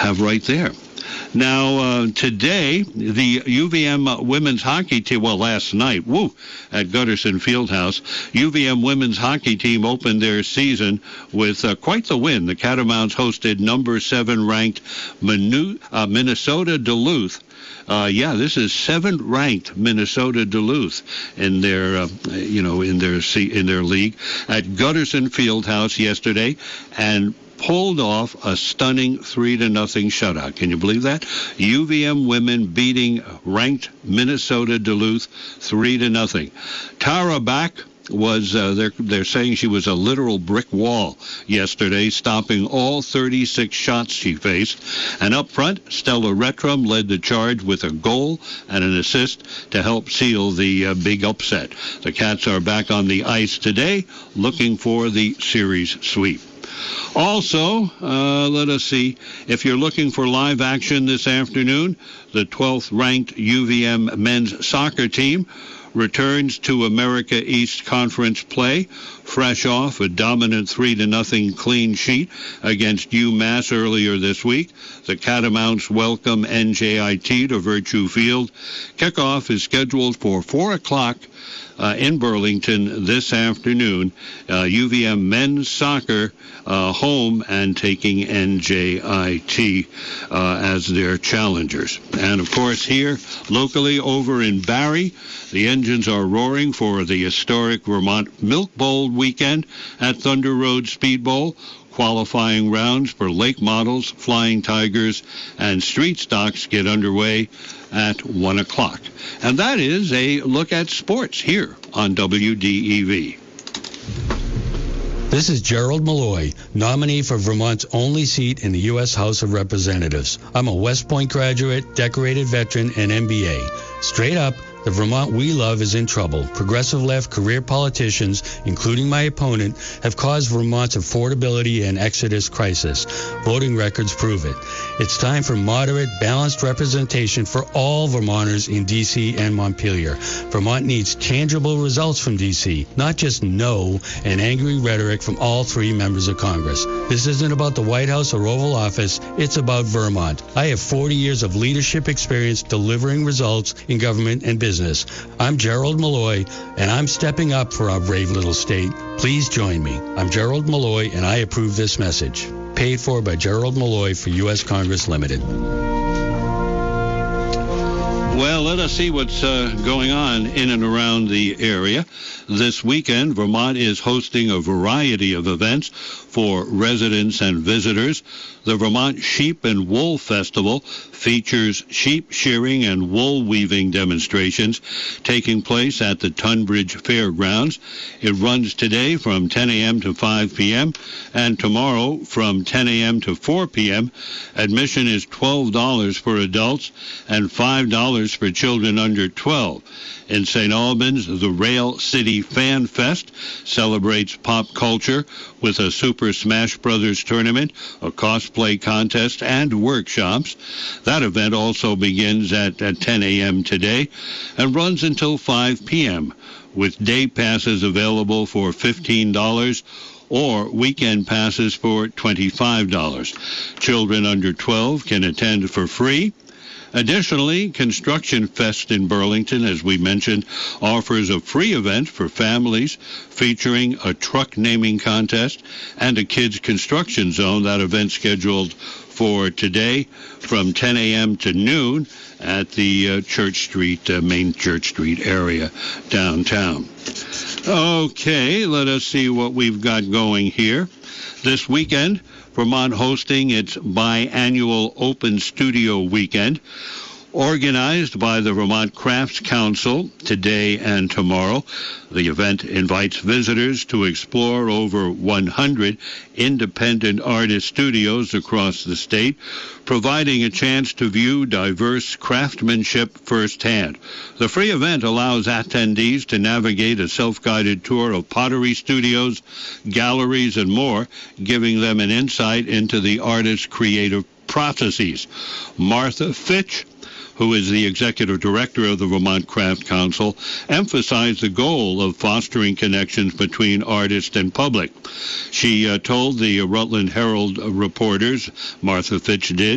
have right there. Now, today, the UVM women's hockey team, last night, at Gutterson Fieldhouse, UVM women's hockey team opened their season with quite the win. The Catamounts hosted number 7 ranked Minnesota Duluth. This is 7th ranked Minnesota Duluth in their, in their league at Gutterson Fieldhouse yesterday, and pulled off a stunning 3-0 shutout. Can you believe that? UVM women beating ranked Minnesota Duluth 3-0. Tara Bach was, they're saying she was a literal brick wall yesterday, stopping all 36 shots she faced. And up front, Stella Retrum led the charge with a goal and an assist to help seal the big upset. The Cats are back on the ice today, looking for the series sweep. Also, let us see, if you're looking for live action this afternoon, the 12th-ranked UVM men's soccer team returns to America East Conference play, fresh off a dominant 3-0 clean sheet against UMass earlier this week. The Catamounts welcome NJIT to Virtue Field. Kickoff is scheduled for 4 o'clock in Burlington this afternoon. UVM men's soccer home and taking NJIT as their challengers. And, of course, here locally over in Barrie, the engines are roaring for the historic Vermont Milk Bowl weekend at Thunder Road Speed Bowl. Qualifying rounds for lake models, flying tigers, and street stocks get underway at 1 o'clock. And that is a look at sports here on WDEV. This is Gerald Malloy, nominee for Vermont's only seat in the U.S. House of Representatives. I'm a West Point graduate, decorated veteran, and MBA. Straight up, the Vermont we love is in trouble. Progressive left career politicians, including my opponent, have caused Vermont's affordability and exodus crisis. Voting records prove it. It's time for moderate, balanced representation for all Vermonters in D.C. and Montpelier. Vermont needs tangible results from D.C., not just no and angry rhetoric from all 3 members of Congress. This isn't about the White House or Oval Office. It's about Vermont. I have 40 years of leadership experience delivering results in government and business. I'm Gerald Malloy, and I'm stepping up for our brave little state. Please join me. I'm Gerald Malloy, and I approve this message. Paid for by Gerald Malloy for U.S. Congress Limited. Well, let us see what's going on in and around the area. This weekend, Vermont is hosting a variety of events for residents and visitors. The Vermont Sheep and Wool Festival features sheep shearing and wool weaving demonstrations taking place at the Tunbridge Fairgrounds. It runs today from 10 a.m. to 5 p.m. and tomorrow from 10 a.m. to 4 p.m. Admission is $12 for adults and $5 for children under 12. In St. Albans, the Rail City Fan Fest celebrates pop culture with a Super Smash Brothers tournament, a cosplay contest, and workshops. That event also begins at 10 a.m. today and runs until 5 p.m., with day passes available for $15 or weekend passes for $25. Children under 12 can attend for free. Additionally, Construction Fest in Burlington, as we mentioned, offers a free event for families featuring a truck naming contest and a kids' construction zone. That event scheduled for today from 10 a.m. to noon at the Church Street, Main Church Street area downtown. Okay, let us see what we've got going here. This weekend, Vermont hosting its biannual Open Studio Weekend, organized by the Vermont Crafts Council today and tomorrow. The event invites visitors to explore over 100 independent artist studios across the state, providing a chance to view diverse craftsmanship firsthand. The free event allows attendees to navigate a self-guided tour of pottery studios, galleries, and more, giving them an insight into the artist's creative processes. Martha Fitch, who is the executive director of the Vermont Craft Council, emphasized the goal of fostering connections between artists and public. She told the Rutland Herald reporters, Martha Fitch did,